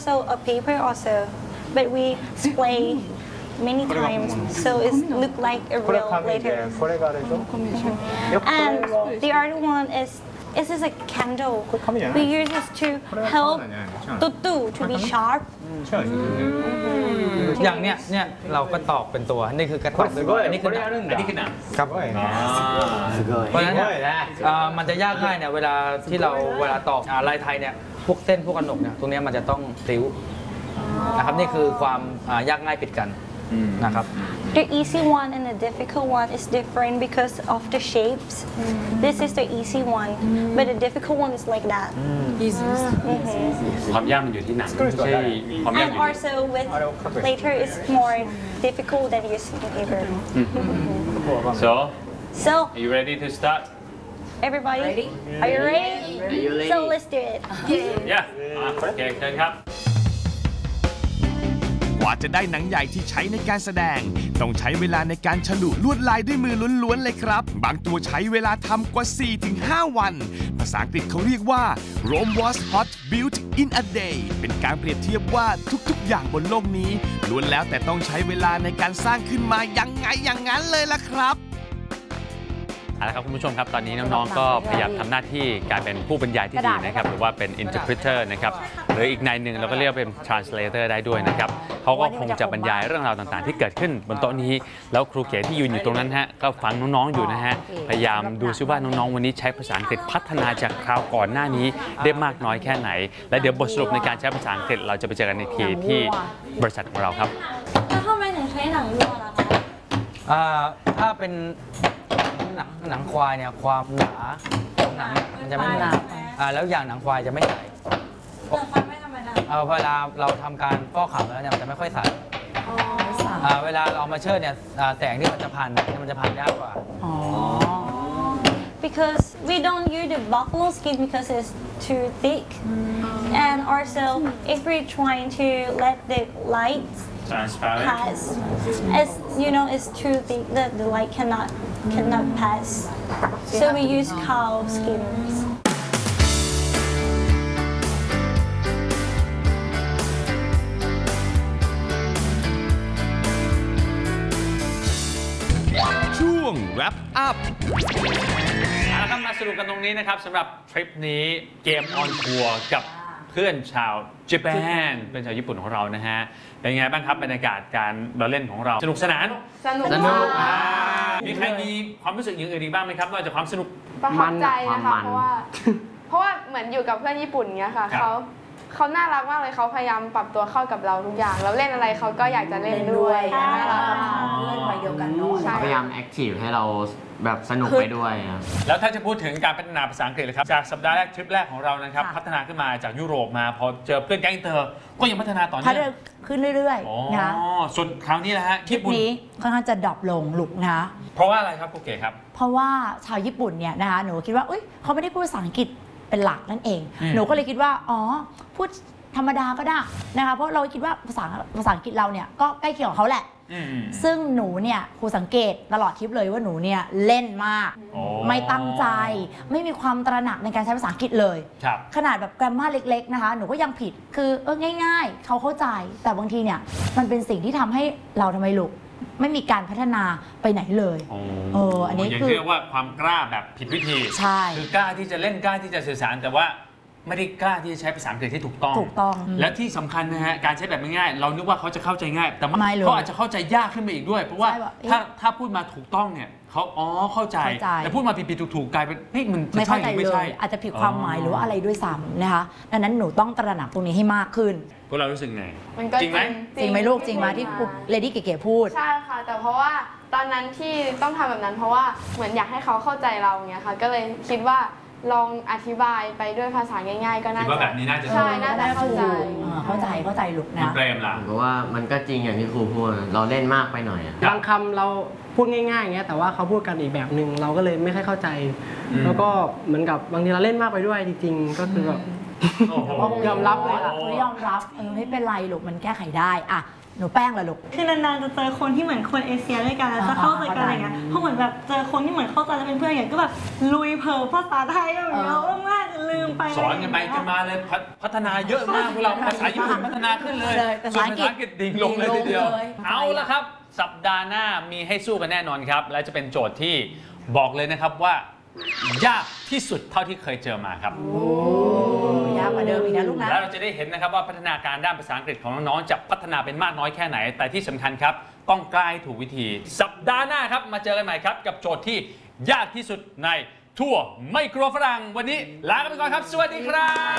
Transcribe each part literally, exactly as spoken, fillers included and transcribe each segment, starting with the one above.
also a paper also, but we display many times, so it look like a real letter. And the other one is this is a candle. We use this to help tutu to be sharp. อย่างเนี้ยเนี่ยเราก็ตอกเป็นตัวนี่คือกระตอกอันนี้คือหนังอันนี้คือหนังครับเพราะฉะนั้นมันจะยากง่ายเนี่ยเวลาที่เราเวลาตอกลายไทยเนี่ยพวกเส้นพวกกระหนกเนี่ยตรงนี้มันจะต้องพลิ้วนะครับนี่คือความยากง่ายปิดกันนะครับ The easy one and the difficult one is different because of the shapes. This is the easy one, but the difficult one is like that. ความยากมันอยู่ที่หนังไม่ใช่ความยาก And also with later is more difficult than using paper. so So are you ready to start everybody, are you ready? So let's do it. yeah โอเคเชิญครับกว่าจะได้หนังใหญ่ที่ใช้ในการแสดงต้องใช้เวลาในการฉลุลวดลายด้วยมือล้วนๆเลยครับบางตัวใช้เวลาทำกว่า สี่ถึงห้า วันภาษาอังกฤษเขาเรียกว่า Rome was hot built in a day เป็นการเปรียบเทียบว่าทุกๆอย่างบนโลกนี้ล้วนแล้วแต่ต้องใช้เวลาในการสร้างขึ้นมายังไงอย่างนั้นเลยล่ะครับเอาละครับคุณผู้ชมครับตอนนี้น้องๆก็พยายามทำหน้าที่การเป็นผู้บรรยายที่ดีนะครับหรือว่าเป็น interpreter นะครับหรืออีกนายหนึ่งเราก็เรียกเป็น translator ได้ด้วยนะครับเขาก็คงจะบรรยายเรื่องราวต่างๆที่เกิดขึ้นบนโต๊ะนี้แล้วครูเก๋ที่ยืนอยู่ตรงนั้นฮะก็ฟังน้องๆอยู่นะฮะพยายามดูซิว่าน้องๆวันนี้ใช้ภาษาอังกฤษพัฒนาจากคราวก่อนหน้านี้ได้มากน้อยแค่ไหนและเดี๋ยวบทสรุปในการใช้ภาษาอังกฤษเราจะไปเจอกันในทีที่บริษัทของเราครับแล้วทำไมถึงใช้หนังวัวล่ะคะถ้าเป็นหนังหนังควายเนี่ยความหนาของหนังมันจะไม่หนาแล้วอย่างหนังควายจะไม่ใสหนังควายไม่ธรรมดาเวลาเราทำการฟอกขาวแล้วเนี่ยมันจะไม่ค่อยใสเวลาเราเอามาเชิดเนี่ยแสงที่มันจะผ่านมันจะผ่านยากกว่า Because we don't use the buffalo skin because it's too thick, and also if we're trying to let the light pass, as you know, it's too thick that the light cannot cannot pass. So we use cow skins. ช่วง wrap up เอาละครับมาสรุปกันตรงนี้นะครับสำหรับทริปนี้เกมออนทัวร์กับเพื่อนชาวญี่ปุ่นเป็นชาวญี่ปุ่นของเรานะฮะเป็นไงบ้างครับบรรยากาศการเราเล่นของเราสนุกสนานสนุกมีใครมีความรู้สึกอย่างอื่นอีกบ้างไหมครับนอกจากความสนุกประทับใจนะคะเพราะว่าเพราะว่าเหมือนอยู่กับเพื่อนญี่ปุ่นเงี้ยค่ะเขาเขาน่ารักมากเลยเขาพยายามปรับตัวเข้ากับเราทุกอย่างแล้วเล่นอะไรเขาก็อยากจะเล่นด้วยน่ารักเล่นไปเดียวกันเนาะพยายามแอคทีฟให้เราแบบสนุกไปด้วยครับแล้วถ้าจะพูดถึงการพัฒนาภาษาอังกฤษเลยครับจากสัปดาห์แรกทริปแรกของเรานะครับพัฒนาขึ้นมาจากยุโรปมาพอเจอเพื่อนแก๊งอินเตอร์ก็ยังพัฒนาต่อเนื่องขึ้นเรื่อยๆนะส่วนคราวนี้นะฮะทริปนี้ค่อนข้างจะดรอปลงลุกนะเพราะว่าอะไรครับครูเก๋ครับเพราะว่าชาวญี่ปุ่นเนี่ยนะคะหนูคิดว่าอุ้ยเขาไม่ได้พูดภาษาอังกฤษเป็นหลักนั่นเองหนูก็เลยคิดว่าอ๋อพูดธรรมดาก็ได้นะคะเพราะเราคิดว่าภาษาภาษาอังกฤษเราเนี่ยก็ใกล้เคียงกับเขาแหละซึ่งหนูเนี่ยครูสังเกตตลอดทริปเลยว่าหนูเนี่ยเล่นมากไม่ตั้งใจไม่มีความตระหนักในการใช้ภาษาอังกฤษเลยขนาดแบบแกรมมาเล็กๆนะคะหนูก็ยังผิดคือเออง่ายๆเขาเข้าใจแต่บางทีเนี่ยมันเป็นสิ่งที่ทำให้เราทำไมลูกไม่มีการพัฒนาไปไหนเลยเอออันนี้คือเรียกว่าความกล้าแบบผิดวิธีใช่คือกล้าที่จะเล่นกล้าที่จะสื่อสารแต่ว่าไม่ได้กล้าที่จะใช้ภาษาอังกฤษที่ถูกต้องถูกต้องและที่สำคัญนะฮะการใช้แบบง่ายๆเรานึกว่าเขาจะเข้าใจง่ายแต่เขาอาจจะเข้าใจยากขึ้นไปอีกด้วยเพราะว่าถ้าถ้าพูดมาถูกต้องเนี่ยเขาอ๋อเข้าใจแต่พูดมาผิดๆถูกๆกลายเป็นนี่มันไม่เข้าใจเลยอาจจะผิดความหมายหรือว่าอะไรด้วยซ้ำนะคะดังนั้นหนูต้องตระหนักตรงนี้ให้มากขึ้นพวกเรารู้สึกไงจริงไหมจริงไหมลูกจริงไหมที่เลดี้เก๋ๆพูดใช่ค่ะแต่เพราะว่าตอนนั้นที่ต้องทำแบบนั้นเพราะว่าเหมือนอยากให้เขาเข้าใจเราอย่างเงี้ยค่ะก็เลยคิดว่าลองอธิบายไปด้วยภาษาง่ายๆก็น่าจะแบบนี้น่าจะใช่น่าจะเข้าใจเข้าใจเข้าใจลูกนะเปรมล่ะเพราะว่ามันก็จริงอย่างที่ครูพูดเราเล่นมากไปหน่อยบางคำเราพูดง่ายๆอย่างเงี้ยแต่ว่าเขาพูดกันอีกแบบหนึ่งเราก็เลยไม่ค่อยเข้าใจแล้วก็เหมือนกับบางทีเราเล่นมากไปด้วยจริงๆก็คือแบบยอมรับเลยค่ะยอมรับเออไม่เป็นไรลูกมันแก้ไขได้อ่ะหนูแป้งล่ะลูกคือนานๆจะเจอคนที่เหมือนคนเอเชียด้วยกันแล้วจะเข้าใจกันอะไรเงี้ยเพราะเหมือนแบบเจอคนที่เหมือนเข้าใจแล้วเป็นเพื่อนอย่างก็แบบลุยเผลอภาษาไทยแบบเยอะมากลืมไปสอนกันไปกันมาเลยพัฒนาเยอะมากพวกเราภาษาญี่ปุ่นพัฒนาขึ้นเลยส่วนภาษาอังกฤษดิ่งลงเลยทีเดียวเอาละครับสัปดาห์หน้ามีให้สู้กันแน่นอนครับและจะเป็นโจทย์ที่บอกเลยนะครับว่ายากที่สุดเท่าที่เคยเจอมาครับยากกว่าเดิมอีกนะลูกนะแล้วเราจะได้เห็นนะครับว่าพัฒนาการด้านภาษาอังกฤษของน้องๆจะพัฒนาเป็นมากน้อยแค่ไหนแต่ที่สำคัญครับต้องกล้าให้ถูกวิธีสัปดาห์หน้าครับมาเจอกันใหม่ครับกับโจทย์ที่ยากที่สุดในทั่วไม่กลัวฝรั่งวันนี้ลากันไปก่อนครับสวัสดี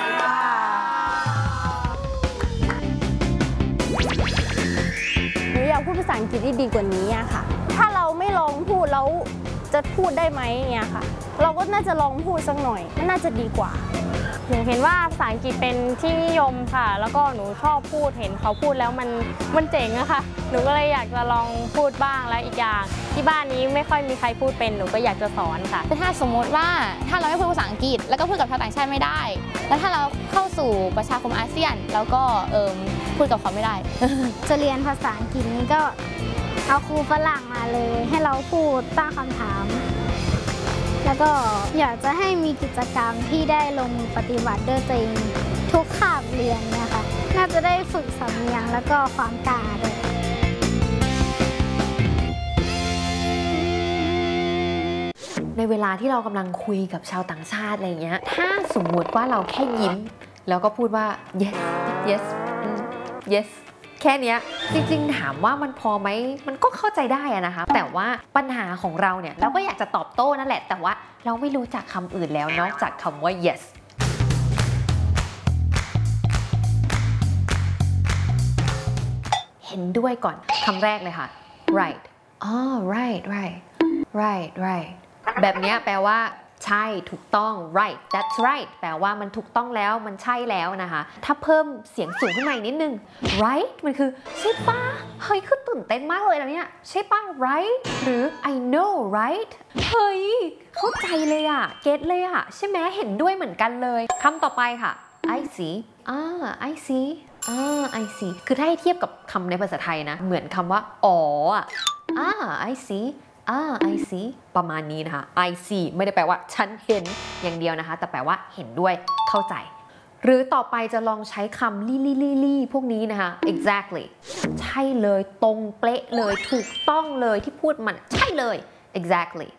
ครับหนูอยากพูดภาษาอังกฤษที่ดีกว่านี้อะค่ะถ้าเราไม่ลองพูดแล้วจะพูดได้ไหมเนี่ยค่ะเราก็น่าจะลองพูดสักหน่อยมันน่าจะดีกว่าหนูเห็นว่าภาษาอังกฤษเป็นที่นิยมค่ะแล้วก็หนูชอบพูดเห็นเขาพูดแล้วมันมันเจ๋งอะค่ะหนูก็เลยอยากจะลองพูดบ้างแล้วอีกอย่างที่บ้านนี้ไม่ค่อยมีใครพูดเป็นหนูก็อยากจะสอนค่ะถ้าสมมติว่าถ้าเราไม่พูดภาษาอังกฤษแล้วก็พูดกับชาวต่างชาติไม่ได้แล้วถ้าเราเข้าสู่ประชาคมอาเซียนแล้วก็เอิมพูดกับเขาไม่ได้จะเรียนภาษาอังกฤษนี้ก็เอาครูฝรั่งมาเลยให้เราพูดตั้งคำถามแล้วก็อยากจะให้มีกิจกรรมที่ได้ลงมือปฏิบัติด้วยตัวเองทุกคาบเรียนนะคะน่าจะได้ฝึกสำเนียงแล้วก็ความกล้าด้วยในเวลาที่เรากำลังคุยกับชาวต่างชาติอะไรเงี้ยถ้าสมมติว่าเราแค่ยิ้มแล้วก็พูดว่า yes yes yes แค่นี้จริงๆถามว่ามันพอไหมมันก็เข้าใจได้นะคะแต่ว่าปัญหาของเราเนี่ยเราก็อยากจะตอบโต้นั่นแหละแต่ว่าเราไม่รู้จักคำอื่นแล้วนอกจากคำว่า yes เห็นด้วยก่อนคำแรกเลยค่ะ right อ๋อ right right right right แบบนี้แปลว่าใช่ถูกต้อง right that's right แปลว่ามันถูกต้องแล้วมันใช่แล้วนะคะถ้าเพิ่มเสียงสูงขึ้นมาอีกนิดนึง right มันคือใช่ปะเฮ้ยคือตื่นเต้นมากเลยนะเนี่ยใช่ปะ right หรือ I know right เฮ้ยเข้าใจเลยอะเก็ตเลยอะใช่ไหมเห็นด้วยเหมือนกันเลยคำต่อไปค่ะ I see อ่า I see อ่า I see คือถ้าให้เทียบกับคำในภาษาไทยนะเหมือนคำว่าอ๋ออ่ะอ่า I seeอ่า I see ประมาณนี้นะคะ I see ไม่ได้แปลว่าฉันเห็นอย่างเดียวนะคะแต่แปลว่าเห็นด้วยเข้าใจหรือต่อไปจะลองใช้คำลี่ลี่ลี่ลี่พวกนี้นะคะ exactly ใช่เลยตรงเป๊ะเลยถูกต้องเลยที่พูดมันใช่เลย exactly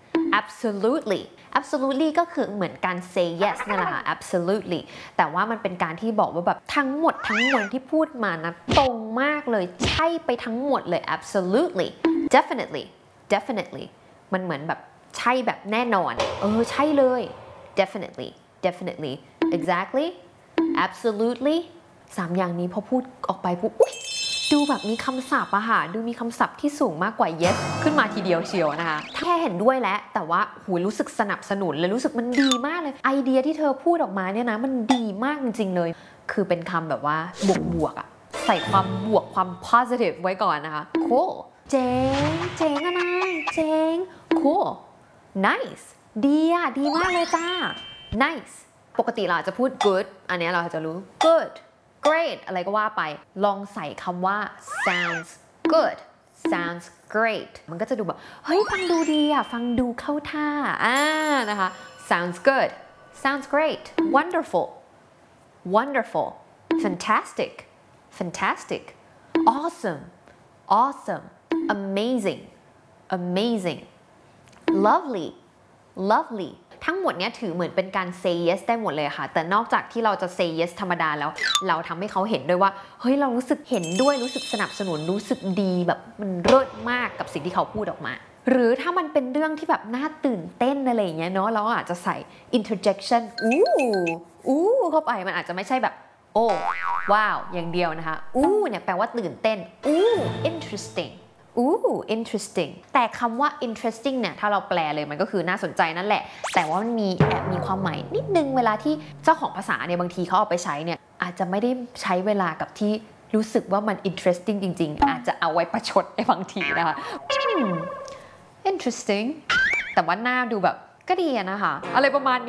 absolutely absolutely ก็คือเหมือนการ say yes นั่นแหละค่ะ absolutely แต่ว่ามันเป็นการที่บอกว่าแบบทั้งหมดทั้งมวลที่พูดมานะตรงมากเลยใช่ไปทั้งหมดเลย absolutely definitely definitely มันเหมือนแบบใช่แบบแน่นอนเออใช่เลย definitely definitely exactly absolutely สามอย่างนี้พอพูดออกไปปุ๊บดูแบบมีคำศัพท์อะค่ะดูมีคำศัพท์ที่สูงมากกว่า yes ขึ้นมาทีเดียวเชียวนะคะแค่เห็นด้วยแล้วแต่ว่าหูรู้สึกสนับสนุนเลยรู้สึกมันดีมากเลยไอเดียที่เธอพูดออกมาเนี่ยนะมันดีมากจริงๆเลยคือเป็นคำแบบว่าบวกๆอะใส่ความบวกความ positive ไว้ก่อนนะคะ coolเจ๋งเจ๋งอะนายเจ๋ง cool nice ดีอะดีมากเลยจ้า nice ปกติเราอาจจะพูด good อันนี้เราอาจจะรู้ good great อะไรก็ว่าไปลองใส่คำว่า sounds good sounds great มันก็จะดูแบบเฮ้ยฟังดูดีอะฟังดูเข้าท่าอ่านะคะ sounds good sounds great wonderful wonderful fantastic fantastic awesome awesome amazing amazing lovely lovely ทั้งหมดเนี้ยถือเหมือนเป็นการ say yes ได้หมดเลยค่ะแต่นอกจากที่เราจะ say yes ธรรมดาแล้วเราทำให้เขาเห็นด้วยว่าเฮ้ยเรารู้สึกเห็นด้วยรู้สึกสนับสนุนรู้สึกดีแบบมันเลิศมากกับสิ่งที่เขาพูดออกมาหรือถ้ามันเป็นเรื่องที่แบบน่าตื่นเต้นอะไรอย่างเงี้ยเนาะเราอาจจะใส่ interjection อู้อู้เข้าไปมันอาจจะไม่ใช่แบบโอ้ว้าวอย่างเดียวนะคะอู้เนี่ยแปลว่าตื่นเต้นอู้ interesting อู้ interesting แต่คำว่า interesting เนี่ยถ้าเราแปลเลยมันก็คือน่าสนใจนั่นแหละแต่ว่ามันมีแอบมีความหมายนิดนึงเวลาที่เจ้าของภาษาเนี่ยบางทีเขาเอาไปใช้เนี่ยอาจจะไม่ได้ใช้เวลากับที่รู้สึกว่ามัน interesting จริงๆอาจจะเอาไว้ประชดในบางทีนะคะ interesting แต่ว่าหน้าดูแบบก็ดีนะคะอะไรประมาณเนี้ย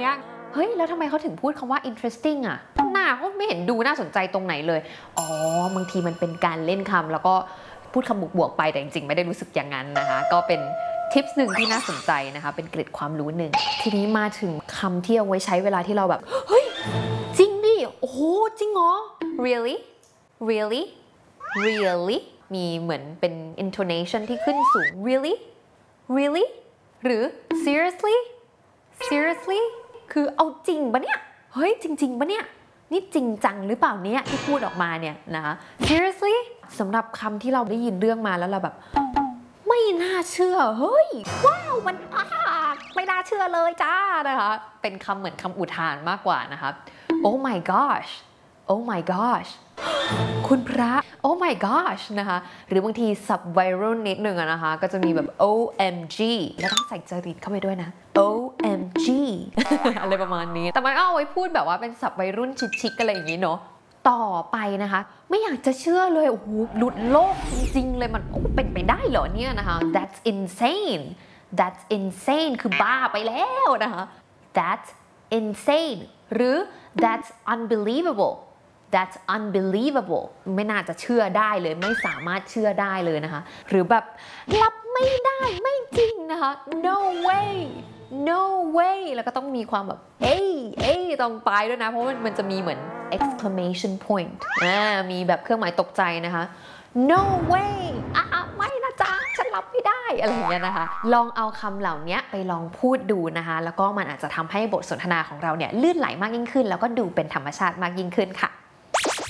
เฮ้ยแล้วทำไมเขาถึงพูดคำว่า interesting อ่ะหน้าเขาไม่เห็นดูน่าสนใจตรงไหนเลยอ๋อบางทีมันเป็นการเล่นคำแล้วก็พูดคำบวกๆไปแต่จริงๆไม่ได้รู้สึกอย่างนั้นนะคะก็เป็นทิปส์หนึ่งที่น่าสนใจนะคะเป็นเกร็ดความรู้หนึ่งทีนี้มาถึงคำที่เอาไว้ใช้เวลาที่เราแบบเฮ้ยจริงดิโอ้โหจริงเหรอ really really really มีเหมือนเป็น intonation ที่ขึ้นสูง really really หรือ seriously seriously คือเอาจริงปะเนี่ยเฮ้ยจริงๆปะเนี่ยนี่จริงจังหรือเปล่าเนี่ยที่พูดออกมาเนี่ยนะคะ seriously สำหรับคำที่เราได้ยินเรื่องมาแล้วเราแบบไม่น่าเชื่อเฮ้ยว้าวมันอ่าไม่น่าเชื่อเลยจ้านะคะเป็นคำเหมือนคำอุทานมากกว่านะคะ oh my gosh oh my gosh คุณพระ oh my gosh นะคะหรือบางทีสับไวรัลนิดนึงอะนะคะก็จะมีแบบ โอ เอ็ม จี แล้วต้องใส่จริตเข้าไปด้วยนะ โอ เอ็ม จี อะไรประมาณนี้แต่มันก็เอาไว้พูดแบบว่าเป็นสับวัยรุ่นชิคๆอะไรอย่างนี้เนาะต่อไปนะคะไม่อยากจะเชื่อเลยโอ้โหหลุดโลกจริงๆเลยมันเป็นไปได้เหรอเนี่ยนะคะ that's insane that's insane คือบ้าไปแล้วนะคะ that's insane หรือ that's unbelievable that's unbelievable ไม่น่าจะเชื่อได้เลยไม่สามารถเชื่อได้เลยนะคะหรือแบบรับไม่ได้ไม่จริงนะคะ no way no way แล้วก็ต้องมีความแบบเอ้ยเอ้ยต้องไปด้วยนะเพราะมันมันจะมีเหมือน exclamation point อ่ามีแบบเครื่องหมายตกใจนะคะ no way อ่ะไม่นะจ๊ะฉันรับไม่ได้อะไรอย่างเงี้ยนะคะลองเอาคำเหล่านี้ไปลองพูดดูนะคะแล้วก็มันอาจจะทำให้บทสนทนาของเราเนี่ยลื่นไหลมากยิ่งขึ้นแล้วก็ดูเป็นธรรมชาติมากยิ่งขึ้นค่ะ